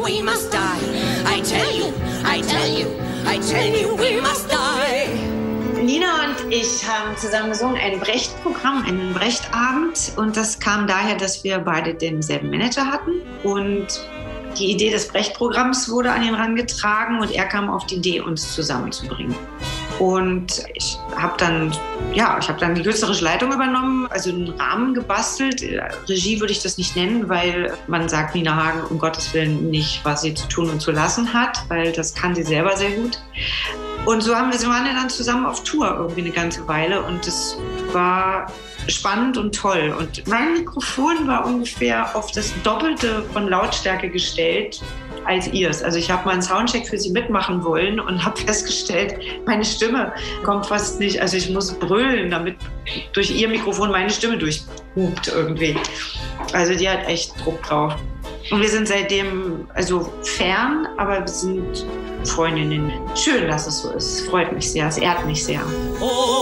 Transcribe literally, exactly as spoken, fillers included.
we must die. I tell you, I tell you, I tell you, we must die. Nina und ich haben zusammen gesungen, ein Brecht-Programm, einen Brecht-Abend. Und das kam daher, dass wir beide denselben Manager hatten. Und die Idee des Brecht-Programms wurde an ihn herangetragen und er kam auf die Idee, uns zusammenzubringen. Und ich habe dann, ja, ich habe dann die künstlerische Leitung übernommen, also einen Rahmen gebastelt. Regie würde ich das nicht nennen, weil man sagt Nina Hagen um Gottes Willen nicht, was sie zu tun und zu lassen hat, weil das kann sie selber sehr gut. Und so haben wir, so waren wir dann zusammen auf Tour irgendwie eine ganze Weile und das war spannend und toll. Und mein Mikrofon war ungefähr auf das Doppelte von Lautstärke gestellt als ihrs. Also ich habe mal einen Soundcheck für sie mitmachen wollen und habe festgestellt, meine Stimme kommt fast nicht. Also ich muss brüllen, damit durch ihr Mikrofon meine Stimme durchhupt irgendwie. Also die hat echt Druck drauf. Und wir sind seitdem also fern, aber wir sind Freundinnen. Schön, dass es so ist. Freut mich sehr. Es ehrt mich sehr. Oh.